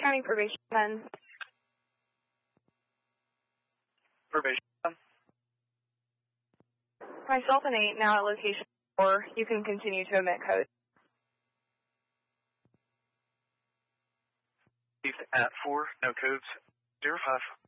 County Probation 10. Probation 10. Myself and 8 now at location 4. You can continue to emit code. At 4, no codes. 05.